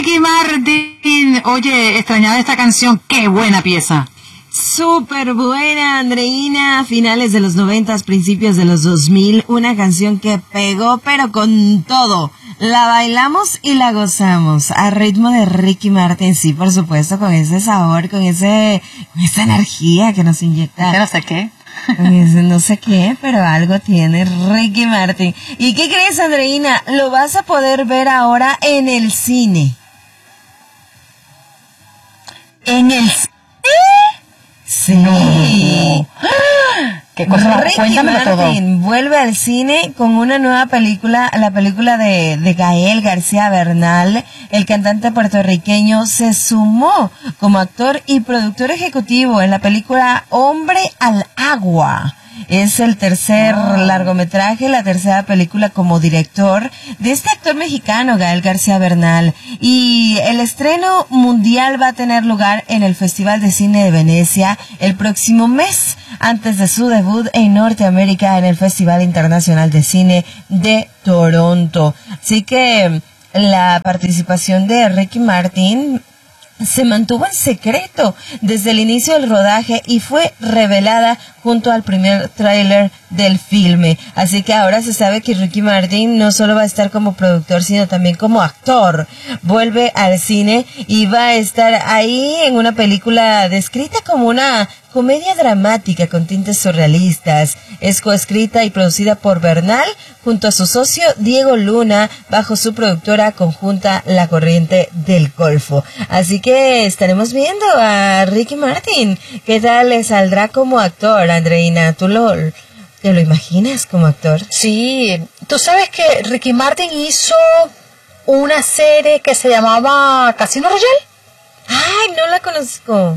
Ricky Martin. Oye, extrañaba esta canción, qué buena pieza. Súper buena, Andreina, finales de los 90, principios de los 2000, una canción que pegó pero con todo. La bailamos y la gozamos a ritmo de Ricky Martin, sí, por supuesto, con ese sabor, con esa energía que nos inyecta. Yo no sé qué. No sé qué, pero algo tiene Ricky Martin. ¿Y qué crees, Andreina? Lo vas a poder ver ahora en el cine. ¿En el Sí. No. ¿Qué cosa? Ricky Cuéntamelo Martin todo. vuelve al cine con una nueva película, la película de Gael García Bernal. El cantante puertorriqueño se sumó como actor y productor ejecutivo en la película Hombre al Agua. Es el tercer largometraje, la tercera película como director de este actor mexicano, Gael García Bernal. Y el estreno mundial va a tener lugar en el Festival de Cine de Venecia el próximo mes, antes de su debut en Norteamérica en el Festival Internacional de Cine de Toronto. Así que la participación de Ricky Martin se mantuvo en secreto desde el inicio del rodaje y fue revelada junto al primer tráiler del filme. Así que ahora se sabe que Ricky Martin no solo va a estar como productor, sino también como actor. Vuelve al cine y va a estar ahí en una película descrita como una comedia dramática con tintes surrealistas. Es coescrita y producida por Bernal junto a su socio Diego Luna bajo su productora conjunta La Corriente del Golfo. Así que estaremos viendo a Ricky Martin. ¿Qué tal le saldrá como actor, Andreina? ¿Te lo imaginas como actor? Sí, tú sabes que Ricky Martin hizo una serie que se llamaba Casino Royale. Ay, no la conozco.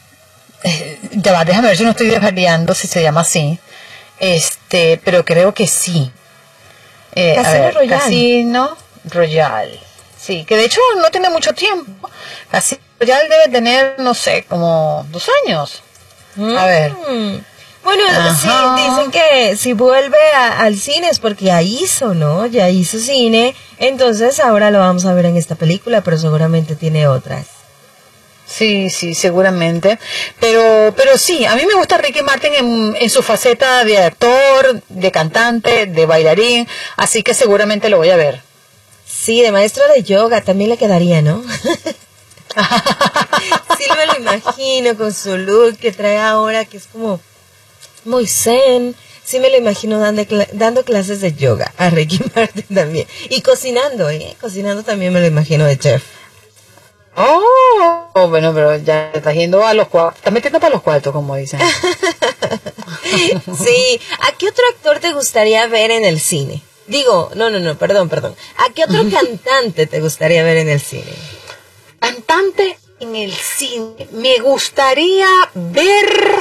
Ya va, déjame ver si no estoy desvariando si se llama así. Pero creo que sí. Casino Royale. Casino Royale. Sí, que de hecho no tiene mucho tiempo. Casino Royale debe tener, no sé, como 2 años. A ver. Bueno, sí, dicen que si vuelve al cine es porque ya hizo, ¿no? Ya hizo cine. Entonces ahora lo vamos a ver en esta película, pero seguramente tiene otras. Sí, seguramente. Pero sí, a mí me gusta Ricky Martin en su faceta de actor, de cantante, de bailarín, así que seguramente lo voy a ver. Sí, de maestro de yoga también le quedaría, ¿no? Sí me lo imagino con su look que trae ahora, que es como muy zen. Sí me lo imagino dando clases de yoga a Ricky Martin también. Y cocinando, Cocinando también me lo imagino de chef. Oh, bueno, pero ya estás yendo a los cuartos, estás metiendo para los cuartos, como dicen. Sí, ¿a qué otro actor te gustaría ver en el cine? Digo, no, perdón. ¿A qué otro cantante te gustaría ver en el cine? Cantante en el cine, me gustaría ver...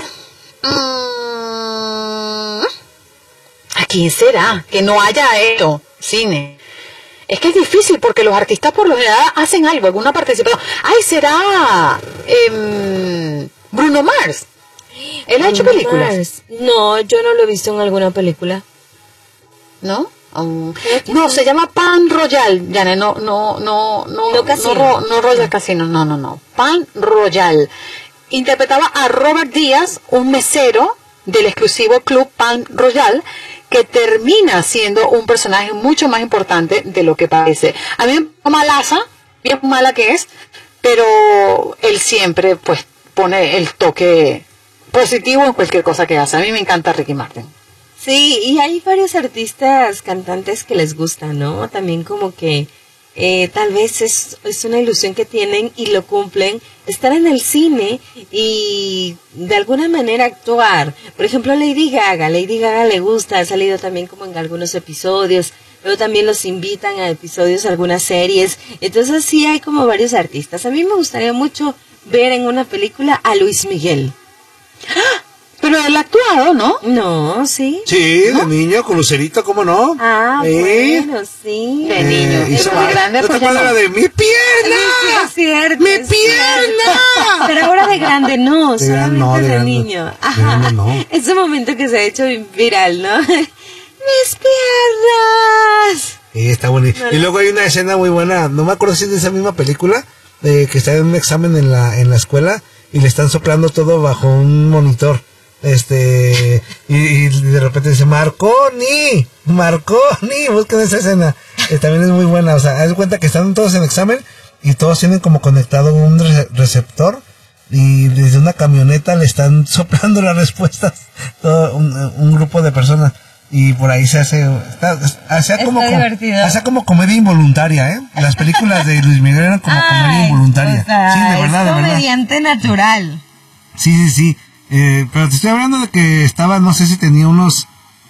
¿A quién será? Que no haya hecho cine. Es que es difícil porque los artistas por lo general hacen algo, alguna participación. ¡Ay, será Bruno Mars! ¿Él ha hecho películas? No, yo no lo he visto en alguna película. ¿No? No, se llama Pan Royal, Janet, no Royal Casino, no. Pan Royal. Interpretaba a Robert Díaz, un mesero del exclusivo club Pan Royal, que termina siendo un personaje mucho más importante de lo que parece. A mí me parece malaza, bien mala que es, pero él siempre pues pone el toque positivo en cualquier cosa que hace. A mí me encanta Ricky Martin. Sí, y hay varios artistas, cantantes que les gusta, ¿no? También como que tal vez es una ilusión que tienen y lo cumplen, estar en el cine y de alguna manera actuar. Por ejemplo, Lady Gaga le gusta, ha salido también como en algunos episodios, luego también los invitan a episodios, a algunas series. Entonces sí hay como varios artistas. A mí me gustaría mucho ver en una película a Luis Miguel. Pero él ha actuado, ¿no? No, sí. Sí, ¿no? De niño, con Lucerito, ¿cómo no? Ah, bueno, sí. De niño. Y muy grande, ¿no pues te acuerdas de mi pierna? Sí, es cierto. ¡Mi pierna! Pero ahora de grande no, solamente de niño. Ajá. De grande no. Ese momento que se ha hecho viral, ¿no? ¡Mis piernas! Está bonito. Y luego hay una escena muy buena, no me acuerdo si es de esa misma película, que está en un examen en la escuela y le están soplando todo bajo un monitor. Y de repente dice Marconi, busquen esa escena. También es muy buena, o sea, haz cuenta que están todos en examen y todos tienen como conectado un receptor y desde una camioneta le están soplando las respuestas todo un grupo de personas y por ahí se hace como comedia involuntaria, ¿eh? Las películas de Luis Miguel eran como comedia involuntaria. O sea, sí, de verdad, es comediante natural. Sí. Pero te estoy hablando de que estaba, no sé si tenía unos,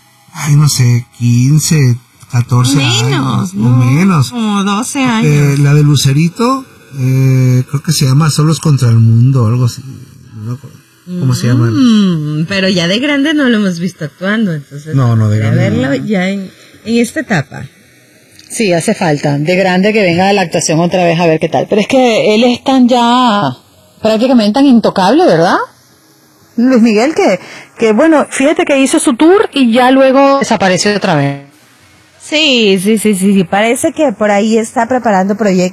15, 14 años. Menos. Como 12 años. La de Lucerito, creo que se llama Solos contra el Mundo o algo así. No me acuerdo cómo se llama. Pero ya de grande no lo hemos visto actuando, entonces. No, de grande. Verlo ya en esta etapa. Sí, hace falta. De grande que venga de la actuación otra vez a ver qué tal. Pero es que él es prácticamente tan intocable, ¿verdad? Luis Miguel que bueno, fíjate que hizo su tour y ya luego desapareció otra vez. Sí. Parece que por ahí está preparando proyectos